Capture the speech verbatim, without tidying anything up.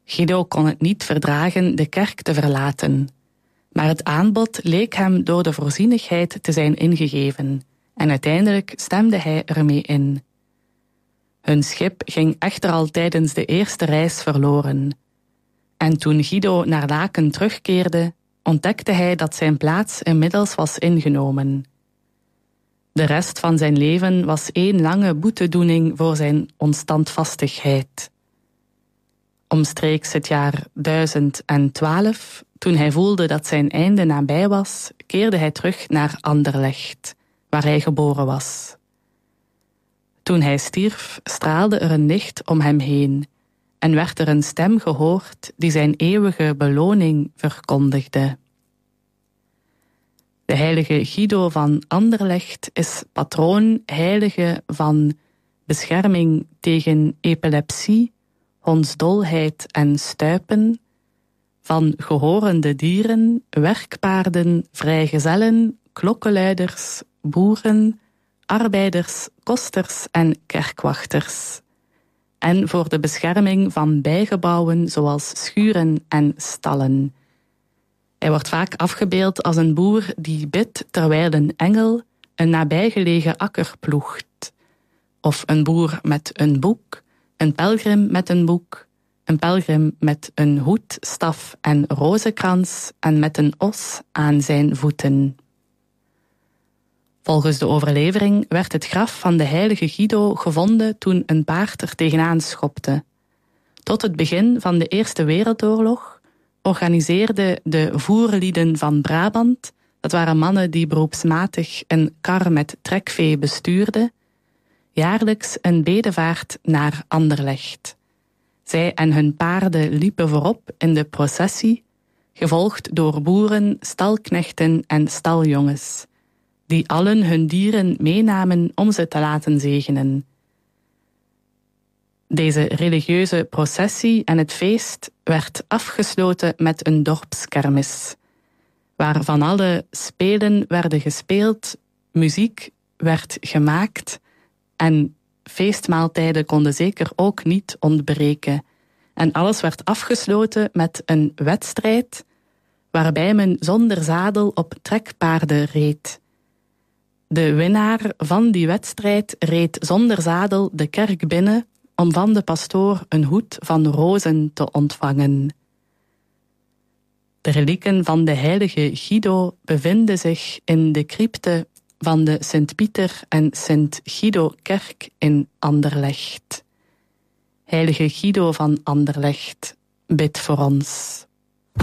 Guido kon het niet verdragen de kerk te verlaten, maar het aanbod leek hem door de voorzienigheid te zijn ingegeven en uiteindelijk stemde hij ermee in. Hun schip ging echter al tijdens de eerste reis verloren. En toen Guido naar Laken terugkeerde, ontdekte hij dat zijn plaats inmiddels was ingenomen. De rest van zijn leven was één lange boetedoening voor zijn onstandvastigheid. Omstreeks het jaar duizend twaalf, toen hij voelde dat zijn einde nabij was, keerde hij terug naar Anderlecht, waar hij geboren was. Toen hij stierf, straalde er een licht om hem heen en werd er een stem gehoord die zijn eeuwige beloning verkondigde. De heilige Guido van Anderlecht is patroon heilige van bescherming tegen epilepsie, hondsdolheid en stuipen, van gehorende dieren, werkpaarden, vrijgezellen, klokkenluiders, boeren, arbeiders, kosters en kerkwachters. En voor de bescherming van bijgebouwen zoals schuren en stallen. Hij wordt vaak afgebeeld als een boer die bidt terwijl een engel een nabijgelegen akker ploegt. Of een boer met een boek, een pelgrim met een boek, een pelgrim met een hoed, staf en rozenkrans en met een os aan zijn voeten. Volgens de overlevering werd het graf van de heilige Guido gevonden toen een paard er tegenaan schopte. Tot het begin van de Eerste Wereldoorlog organiseerden de voerlieden van Brabant, dat waren mannen die beroepsmatig een kar met trekvee bestuurden, jaarlijks een bedevaart naar Anderlecht. Zij en hun paarden liepen voorop in de processie, gevolgd door boeren, stalknechten en staljongens, die allen hun dieren meenamen om ze te laten zegenen. Deze religieuze processie en het feest werd afgesloten met een dorpskermis, waar van alle spelen werden gespeeld, muziek werd gemaakt en feestmaaltijden konden zeker ook niet ontbreken. En alles werd afgesloten met een wedstrijd waarbij men zonder zadel op trekpaarden reed. De winnaar van die wedstrijd reed zonder zadel de kerk binnen om van de pastoor een hoed van rozen te ontvangen. De relieken van de heilige Guido bevinden zich in de crypte van de Sint-Pieter en Sint-Guido-kerk in Anderlecht. Heilige Guido van Anderlecht, bid voor ons.